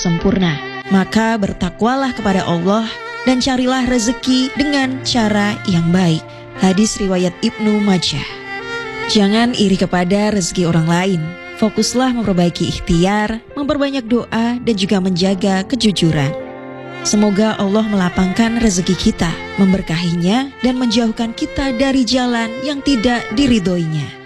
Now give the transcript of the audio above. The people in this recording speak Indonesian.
sempurna. Maka bertakwalah kepada Allah dan carilah rezeki dengan cara yang baik. Hadis riwayat Ibnu Majah. Jangan iri kepada rezeki orang lain. Fokuslah memperbaiki ikhtiar, memperbanyak doa, dan juga menjaga kejujuran. Semoga Allah melapangkan rezeki kita, memberkahinya, dan menjauhkan kita dari jalan yang tidak diridhoinya.